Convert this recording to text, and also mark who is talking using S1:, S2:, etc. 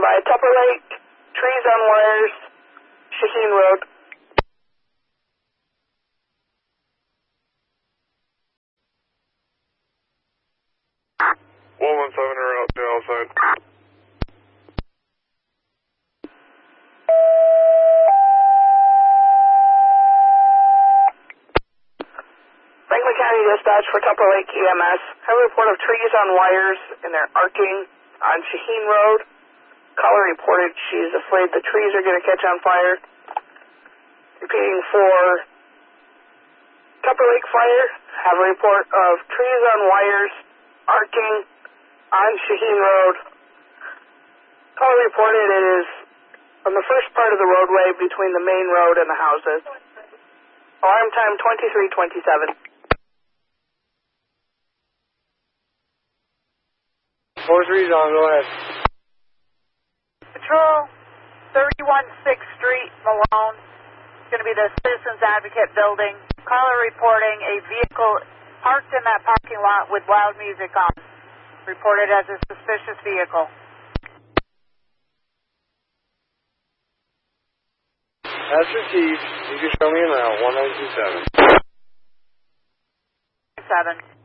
S1: by Tupper Lake, trees on wires, Shaheen Road.
S2: 117 are out to outside.
S1: Franklin County Dispatch for Tupper Lake EMS. Have a report of trees on wires and they're arcing on Shaheen Road. Caller reported she's afraid the trees are going to catch on fire. Repeating for Tupper Lake Fire. Have a report of trees on wires arcing on Shaheen Road. Caller reported it is on the first part of the roadway between the main road and the houses. Alarm time 2327.
S3: 4-3's on, go ahead.
S4: Patrol, 31 6th Street, Malone. It's going to be the Citizens Advocate building. Caller reporting a vehicle parked in that parking lot with loud music on. Reported as a suspicious vehicle.
S3: That's received. You can show me around 1927.
S4: 7.